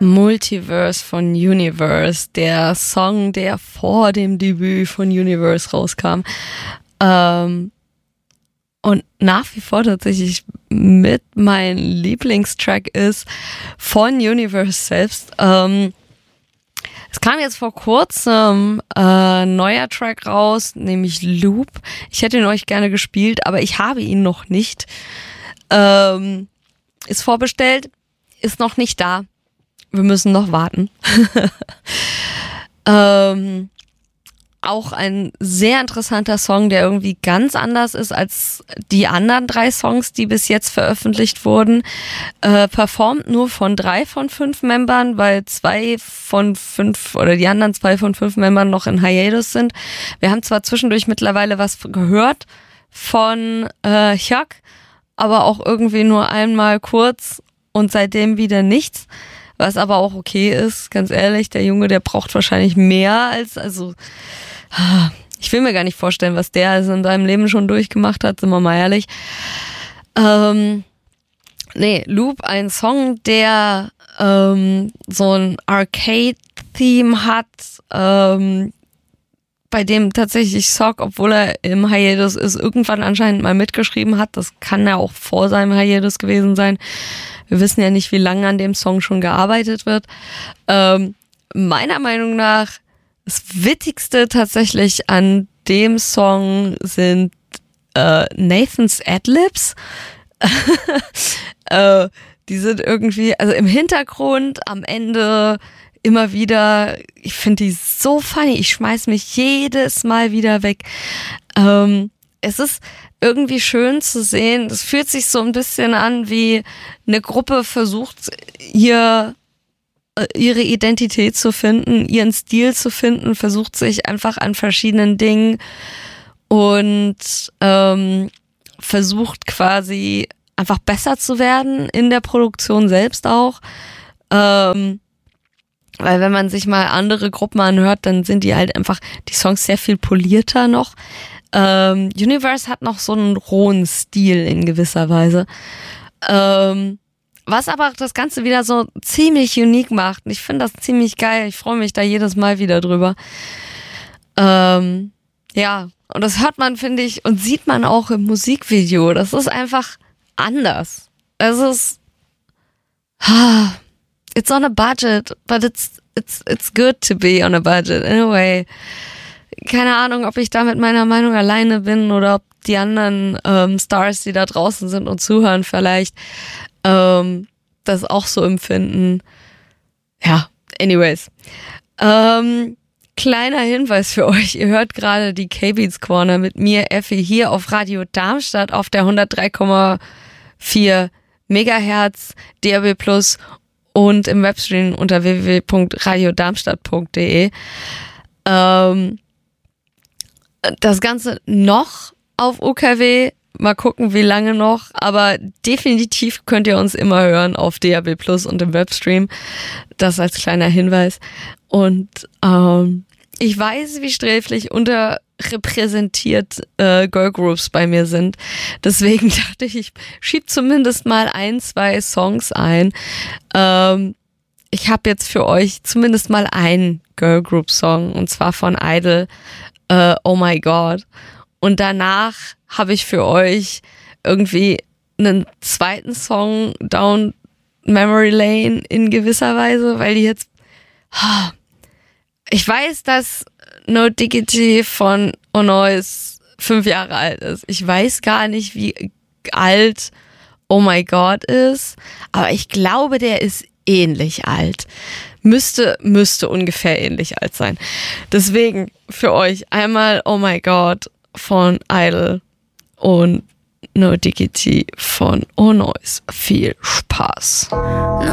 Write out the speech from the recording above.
Multiverse von Universe, der Song, der vor dem Debüt von Universe rauskam. Und nach wie vor tatsächlich mit mein Lieblingstrack ist von Universe selbst. Es kam jetzt vor kurzem ein neuer Track raus, nämlich Loop. Ich hätte ihn euch gerne gespielt, aber ich habe ihn noch nicht. Ist vorbestellt, ist noch nicht da. Wir müssen noch warten. Auch ein sehr interessanter Song, der irgendwie ganz anders ist als die anderen 3 Songs, die bis jetzt veröffentlicht wurden. Performt nur von 3 von 5 Membern, weil 2 von 5 oder die anderen 2 von 5 Membern noch in Hiatus sind. Wir haben zwar zwischendurch mittlerweile was gehört von Hyuk, aber auch irgendwie nur einmal kurz und seitdem wieder nichts. Was aber auch okay ist, ganz ehrlich, der Junge, der braucht wahrscheinlich mehr ich will mir gar nicht vorstellen, was der also in seinem Leben schon durchgemacht hat, sind wir mal ehrlich. Loop, ein Song, der so ein Arcade-Theme hat, bei dem tatsächlich Sok, obwohl er im Hiatus ist, irgendwann anscheinend mal mitgeschrieben hat. Das kann ja auch vor seinem Hiatus gewesen sein. Wir wissen ja nicht, wie lange an dem Song schon gearbeitet wird. Meiner Meinung nach das Witzigste tatsächlich an dem Song sind Nathans Adlibs. Die sind irgendwie, also im Hintergrund, am Ende immer wieder, ich finde die so funny, ich schmeiß mich jedes Mal wieder weg. Es ist irgendwie schön zu sehen, es fühlt sich so ein bisschen an, wie eine Gruppe versucht, ihre Identität zu finden, ihren Stil zu finden, versucht sich einfach an verschiedenen Dingen und versucht quasi einfach besser zu werden in der Produktion selbst auch. Weil wenn man sich mal andere Gruppen anhört, dann sind die halt einfach die Songs sehr viel polierter noch. Universe hat noch so einen rohen Stil in gewisser Weise. Was aber das Ganze wieder so ziemlich unique macht. Und ich finde das ziemlich geil. Ich freue mich da jedes Mal wieder drüber. Ja, und das hört man, finde ich, und sieht man auch im Musikvideo. Das ist einfach anders. Es ist it's on a budget, but it's good to be on a budget in a way. Keine Ahnung, ob ich da mit meiner Meinung alleine bin oder ob die anderen Stars, die da draußen sind und zuhören, vielleicht das auch so empfinden. Ja, anyways. Kleiner Hinweis für euch. Ihr hört gerade die K-Beats Corner mit mir, Effi, hier auf Radio Darmstadt auf der 103,4 Megahertz, DAB+ und im Webstream unter www.radiodarmstadt.de. Das Ganze noch auf UKW. Mal gucken, wie lange noch, aber definitiv könnt ihr uns immer hören auf DAB+ und im Webstream. Das als kleiner Hinweis. Und ich weiß, wie sträflich unterrepräsentiert Girlgroups bei mir sind. Deswegen dachte ich schieb zumindest mal 1-2 Songs ein. Ich habe jetzt für euch zumindest mal einen Girlgroup-Song, und zwar von Idol, Oh My God. Und danach habe ich für euch irgendwie einen zweiten Song Down Memory Lane in gewisser Weise, weil die jetzt... Ich weiß, dass No Diggity von Onoise 5 Jahre alt ist. Ich weiß gar nicht, wie alt Oh My God ist, aber ich glaube, der ist ähnlich alt. Müsste ungefähr ähnlich alt sein. Deswegen für euch einmal Oh My God von Idol und No Diggity von Onoise. Viel Spaß. No